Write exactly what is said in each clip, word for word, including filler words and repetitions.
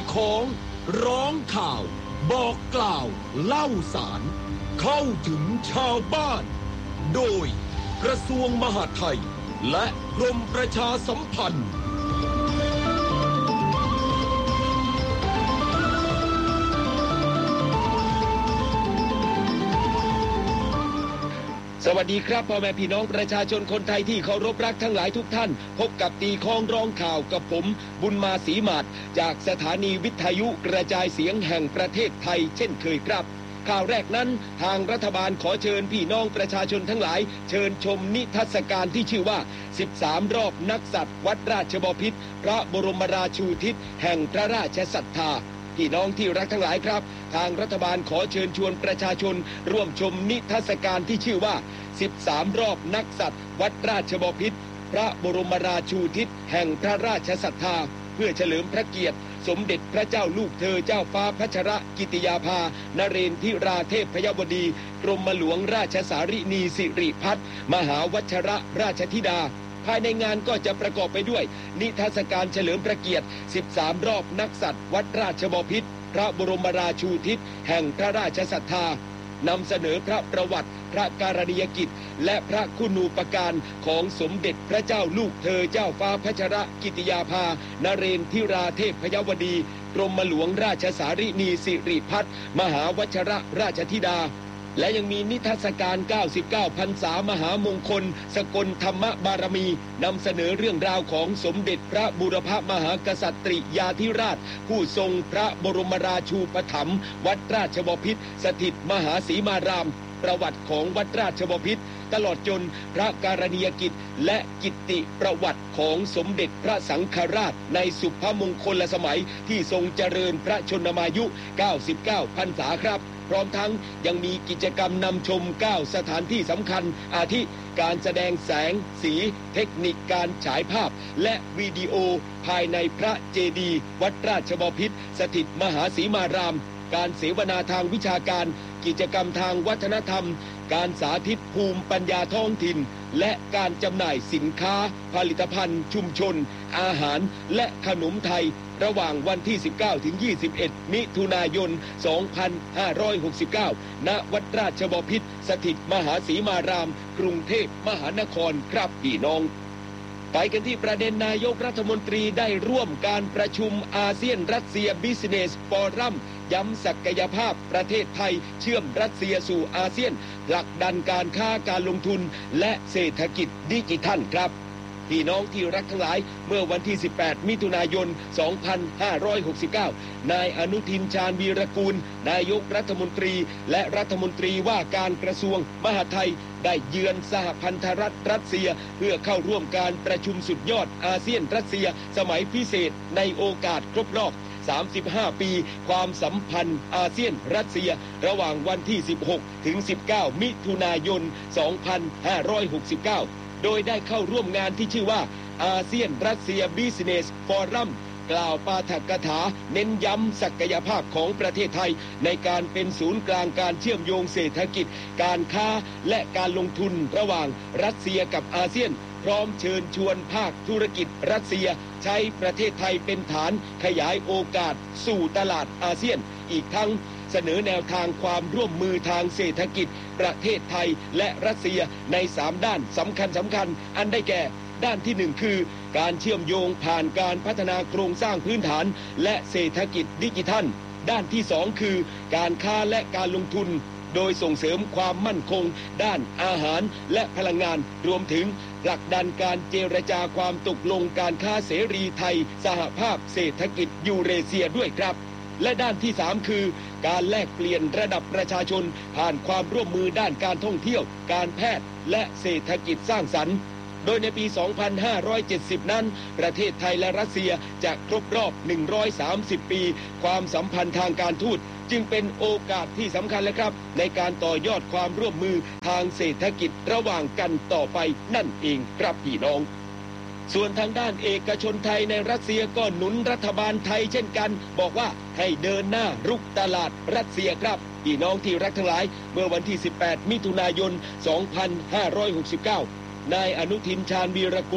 ของร้องข่าวบอกกล่าวเล่าสารเข้าถึงชาวบ้านโดยกระทรวงมหาดไทยและกรมประชาสัมพันธ์สวัสดีครับพ่อแม่พี่น้องประชาชนคนไทยที่เคารพรักทั้งหลายทุกท่านพบกับตีคล้องร้องข่าวกับผมบุญมาศรีมาศจากสถานีวิทยุกระจายเสียงแห่งประเทศไทยเช่นเคยครับข่าวแรกนั้นทางรัฐบาลขอเชิญพี่น้องประชาชนทั้งหลายเชิญชมนิทรรศการที่ชื่อว่าสิบสามรอบนักสัตว์วัดราชบพิตรพระบรมราชูทิศแห่งพระราชศรัทธาพี่น้องที่รักทั้งหลายครับทางรัฐบาลขอเชิญชวนประชาชนร่วมชมนิทรรศการที่ชื่อว่าสิบสามรอบนักสัตว์วัดราชบพิตรพระบรมราชูทิศแห่งพระราชศรัทธาเพื่อเฉลิมพระเกียรติสมเด็จพระเจ้าลูกเธอเจ้าฟ้าพัชรกิติยาภานเรนทิราเทพยวดีกรมหลวงราชสารินีสิริพัฒน์มหาวัชรราชธิดาภายในงานก็จะประกอบไปด้วยนิทรรศการเฉลิมพระเกียรติสิบสามรอบนักสัตว์วัดราชบพิตรพระบรมราชูทิศแห่งพระราชศรัทธานำเสนอพระประวัติพระการณียกิจและพระคุณูปการของสมเด็จพระเจ้าลูกเธอเจ้าฟ้าพัชรกิติยาภานเรนทิราเทพยวดีกรมหลวงราชสารินีสิริพัฒน์มหาวัชรราชธิดาและยังมีนิทรรศการเก้าสิบเก้าพรรษามหามงคลสกลธรรมบารมีนำเสนอเรื่องราวของสมเด็จพระบูรพมหากษัตริยาธิราชผู้ทรงพระบรมราชูปถัมภ์วัดราชบพิตรสถิตมหาสีมารามประวัติของวัดราชบพิตรตลอดจนพระการณียกิจและกิตติประวัติของสมเด็จพระสังฆราชในสุภมงคลสมัยที่ทรงเจริญพระชนมายุเก้าสิบเก้าพรรษาครับพร้อมทั้งยังมีกิจกรรมนำชมเก้าสถานที่สำคัญอาทิการแสดงแสงสีเทคนิคการฉายภาพและวิดีโอภายในพระเจดีย์วัดราชบพิตรสถิตมหาสีมารามการเสวนาทางวิชาการกิจกรรมทางวัฒนธรรมการสาธิตภูมิปัญญาท้องถิ่นและการจำหน่ายสินค้าผลิตภัณฑ์ชุมชนอาหารและขนมไทยระหว่างวันที่สิบเก้าถึงยี่สิบเอ็ดมิถุนายนสองพันห้าร้อยหกสิบเก้าณวัดราชบพิตรสถิตมหาสีมารามกรุงเทพมหานครครับพี่น้องไปกันที่ประเด็นนายกรัฐมนตรีได้ร่วมการประชุมอาเซียนรัสเซียบิสเนสฟอรัมย้ำศักยภาพประเทศไทยเชื่อมรัสเซียสู่อาเซียนผลักดันการค้าการลงทุนและเศรษฐกิจดิจิทัลครับพี่น้องที่รักทั้งหลายเมื่อวันที่สิบแปดมิถุนายนสองพันห้าร้อยหกสิบเก้านายอนุทินชาญวีรกูลนายกรัฐมนตรีและรัฐมนตรีว่าการกระทรวงมหาดไทยได้เยือนสหพันธรัฐรัสเซียเพื่อเข้าร่วมการประชุมสุดยอดอาเซียนรัสเซียสมัยพิเศษในโอกาสครบรอบสามสิบห้าปีความสัมพันธ์อาเซียนรัสเซียระหว่างวันที่สิบหกถึงสิบเก้ามิถุนายนสองพันห้าร้อยหกสิบเก้าโดยได้เข้าร่วมงานที่ชื่อว่าอาเซียนรัสเซียบิสเนสฟอรัมกล่าวปาฐกถาเน้นย้ำศักยภาพของประเทศไทยในการเป็นศูนย์กลางการเชื่อมโยงเศรษฐกิจการค้าและการลงทุนระหว่างรัสเซียกับอาเซียนพร้อมเชิญชวนภาคธุรกิจรัสเซียใช้ประเทศไทยเป็นฐานขยายโอกาสสู่ตลาดอาเซียนอีกทั้งเสนอแนวทางความร่วมมือทางเศรษฐกิจประเทศไทยและรัสเซียในสามด้านสำคัญสำคัญอันได้แก่ด้านที่หนึ่งคือการเชื่อมโยงผ่านการพัฒนาโครงสร้างพื้นฐานและเศรษฐกิจดิจิทัลด้านที่สองคือการค้าและการลงทุนโดยส่งเสริมความมั่นคงด้านอาหารและพลังงานรวมถึงผลักดันการเจรจาความตกลงการค้าเสรีไทยสหภาพเศรษฐกิจยูเรเซียด้วยครับและด้านที่สามคือการแลกเปลี่ยนระดับประชาชนผ่านความร่วมมือด้านการท่องเที่ยวการแพทย์และเศรษฐกิจสร้างสรรค์โดยในปีสองพันห้าร้อยเจ็ดสิบนั้นประเทศไทยและรัสเซียจะครบรอบหนึ่งร้อยสามสิบปีความสัมพันธ์ทางการทูตจึงเป็นโอกาสที่สำคัญเลยครับในการต่อยอดความร่วมมือทางเศรษฐกิจระหว่างกันต่อไปนั่นเองครับพี่น้องส่วนทางด้านเอกชนไทยในรัสเซียก็หนุนรัฐบาลไทยเช่นกันบอกว่าให้เดินหน้ารุกตลาดรัสเซียครับพี่น้องที่รักทั้งหลายเมื่อวันที่สิบแปดมิถุนายนสองพันห้าร้อยหกสิบเก้านายอนุทินชาญวีรกูล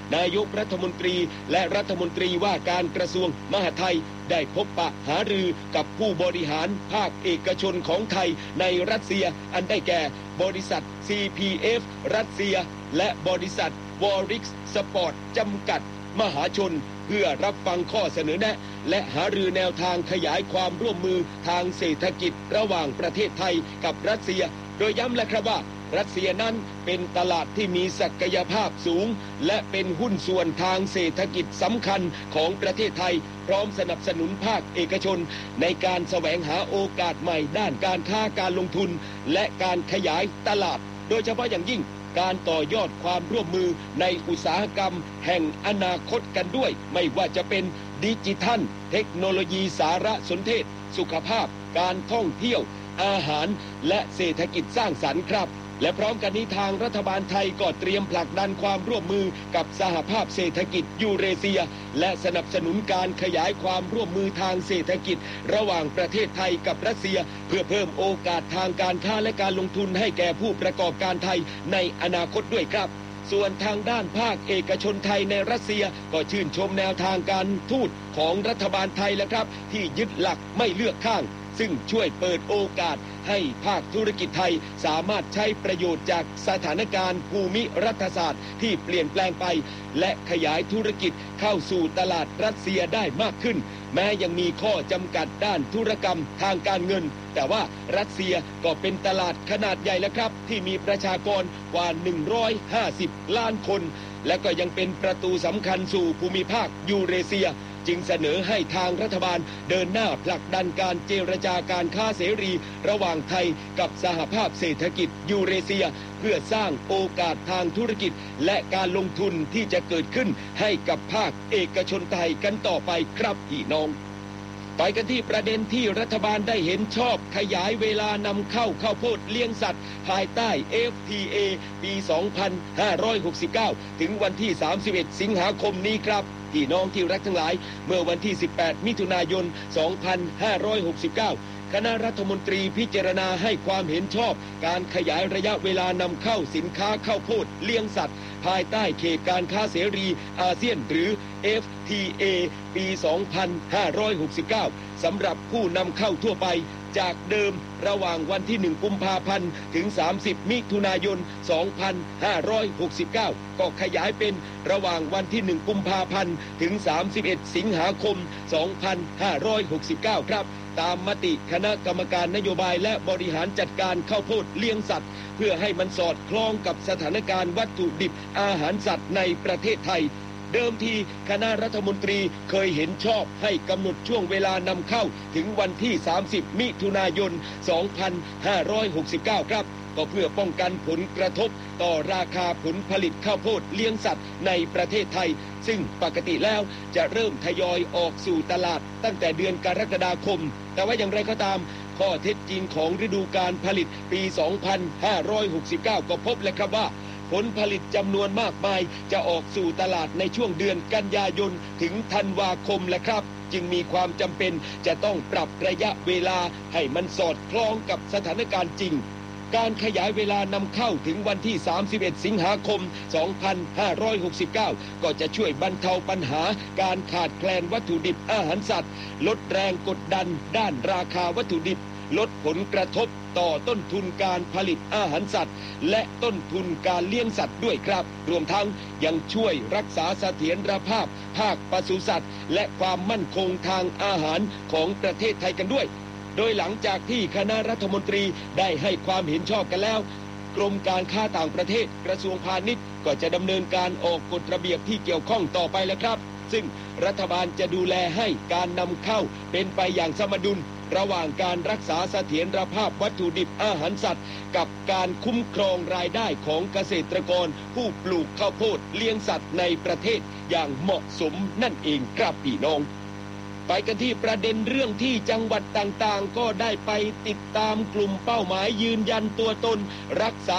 นายกรัฐมนตรีและรัฐมนตรีว่าการกระทรวงมหาดไทยได้พบปะหารือกับผู้บริหารภาคเอกชนของไทยในรัสเซียอันได้แก่บริษัท ซี พี เอฟ รัสเซียและบริษัท วอริกส์สปอร์ต จำกัดมหาชนเพื่อรับฟังข้อเสนอแนะและหารือแนวทางขยายความร่วมมือทางเศรษฐกิจระหว่างประเทศไทยกับรัสเซียโดยย้ำและครับว่ารัสเซียนั้นเป็นตลาดที่มีศักยภาพสูงและเป็นหุ้นส่วนทางเศรษฐกิจสำคัญของประเทศไทยพร้อมสนับสนุนภาคเอกชนในการแสวงหาโอกาสใหม่ด้านการค้าการลงทุนและการขยายตลาดโดยเฉพาะอย่างยิ่งการต่อยอดความร่วมมือในอุตสาหกรรมแห่งอนาคตกันด้วยไม่ว่าจะเป็นดิจิทัลเทคโนโลยีสารสนเทศสุขภาพการท่องเที่ยวอาหารและเศรษฐกิจสร้างสรรค์ครับและพร้อมกันนี้ทางรัฐบาลไทยก็เตรียมผลักดันความร่วมมือกับสหภาพเศรษฐกิจยูเรเซียและสนับสนุนการขยายความร่วมมือทางเศรษฐกิจระหว่างประเทศไทยกับรัสเซียเพื่อเพิ่มโอกาสทางการค้าและการลงทุนให้แก่ผู้ประกอบการไทยในอนาคตด้วยครับส่วนทางด้านภาคเอกชนไทยในรัสเซียก็ชื่นชมแนวทางการทูตของรัฐบาลไทยแล้วครับที่ยึดหลักไม่เลือกข้างซึ่งช่วยเปิดโอกาสให้ภาคธุรกิจไทยสามารถใช้ประโยชน์จากสถานการณ์ภูมิรัฐศาสตร์ที่เปลี่ยนแปลงไปและขยายธุรกิจเข้าสู่ตลาดรัสเซียได้มากขึ้นแม้ยังมีข้อจำกัดด้านธุรกรรมทางการเงินแต่ว่ารัสเซียก็เป็นตลาดขนาดใหญ่แล้วครับที่มีประชากรกว่าหนึ่งร้อยห้าสิบล้านคนและก็ยังเป็นประตูสำคัญสู่ภูมิภาคยูเรเซียจึงเสนอให้ทางรัฐบาลเดินหน้าผลักดันการเจรจาการค้าเสรีระหว่างไทยกับสหภาพเศรษฐกิจยูเรเซียเพื่อสร้างโอกาสทางธุรกิจและการลงทุนที่จะเกิดขึ้นให้กับภาคเอกชนไทยกันต่อไปครับพี่น้องไปกันที่ประเด็นที่รัฐบาลได้เห็นชอบขยายเวลานำเข้าข้าวโพดเลี้ยงสัตว์ภายใต้ เอฟ ที เอ ปี สองพันห้าร้อยหกสิบเก้า ถึงวันที่ สามสิบเอ็ด สิงหาคมนี้ครับพี่น้องที่รักทั้งหลายเมื่อวันที่ สิบแปด มิถุนายน สองพันห้าร้อยหกสิบเก้า คณะรัฐมนตรีพิจารณาให้ความเห็นชอบการขยายระยะเวลานำเข้าสินค้าข้าวโพดเลี้ยงสัตว์ภายใต้เขตการค้าเสรีอาเซียนหรือ เอฟ ที เอ ปี สองพันห้าร้อยหกสิบเก้า สำหรับผู้นำเข้าทั่วไปจากเดิมระหว่างวันที่ หนึ่ง กุมภาพันธ์ถึง สามสิบ มิถุนายน สองพันห้าร้อยหกสิบเก้า ก็ขยายเป็นระหว่างวันที่ หนึ่ง กุมภาพันธ์ถึง สามสิบเอ็ด สิงหาคม สองพันห้าร้อยหกสิบเก้า ครับตามมติคณะกรรมการนโยบายและบริหารจัดการข้าวโพดเลี้ยงสัตว์เพื่อให้มันสอดคล้องกับสถานการณ์วัตถุดิบอาหารสัตว์ในประเทศไทยเดิมทีคณะรัฐมนตรีเคยเห็นชอบให้กำหนดช่วงเวลานำเข้าถึงวันที่ สามสิบ มิถุนายน สองพันห้าร้อยหกสิบเก้า ครับก็เพื่อป้องกันผลกระทบต่อราคาผลผลิตข้าวโพดเลี้ยงสัตว์ในประเทศไทยซึ่งปกติแล้วจะเริ่มทยอยออกสู่ตลาดตั้งแต่เดือนกรกฎาคมแต่ว่าอย่างไรก็ตามข้อเท็จจริงของฤดูกาลผลิตปี สองพันห้าร้อยหกสิบเก้า ก็พบแล้วครับว่าผลผลิตจำนวนมากมายจะออกสู่ตลาดในช่วงเดือนกันยายนถึงธันวาคมแหละครับจึงมีความจำเป็นจะต้องปรับระยะเวลาให้มันสอดคล้องกับสถานการณ์จริงการขยายเวลานำเข้าถึงวันที่ สามสิบเอ็ด สิงหาคม สองพันห้าร้อยหกสิบเก้า ก็จะช่วยบรรเทาปัญหาการขาดแคลนวัตถุดิบอาหารสัตว์ลดแรงกดดันด้านราคาวัตถุดิบลดผลกระทบต่อต้นทุนการผลิตอาหารสัตว์และต้นทุนการเลี้ยงสัตว์ด้วยครับรวมทั้งยังช่วยรักษาเสถียรภาพภาคปศุสัตว์และความมั่นคงทางอาหารของประเทศไทยกันด้วยโดยหลังจากที่คณะรัฐมนตรีได้ให้ความเห็นชอบกันแล้วกรมการค้าต่างประเทศกระทรวงพาณิชย์ก็จะดำเนินการออกกฎระเบียบที่เกี่ยวข้องต่อไปแล้วครับซึ่งรัฐบาลจะดูแลให้การนำเข้าเป็นไปอย่างสมดุลระหว่างการรักษาเสถียรภาพวัตถุดิบอาหารสัตว์กับการคุ้มครองรายได้ของเกษตรกรผู้ปลูกข้าวโพดเลี้ยงสัตว์ในประเทศอย่างเหมาะสมนั่นเองครับพี่น้องไปกันที่ประเด็นเรื่องที่จังหวัดต่างๆก็ได้ไปติดตามกลุ่มเป้าหมายยืนยันตัวตนรักษา